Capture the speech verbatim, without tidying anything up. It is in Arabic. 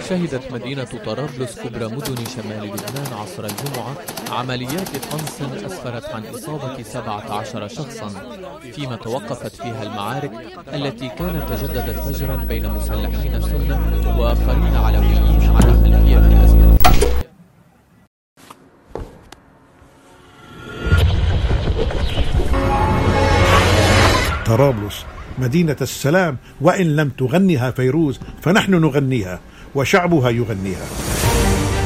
شهدت مدينة طرابلس كبرى مدن شمال لبنان عصر الجمعة عمليات قنص أسفرت عن إصابة سبعة عشر شخصا، فيما توقفت فيها المعارك التي كانت تجددت فجرا بين مسلحين سنة وآخرين علويين على خلفية الأزمة. طرابلس مدينة السلام، وإن لم تغنها فيروز فنحن نغنيها وشعبها يغنيها.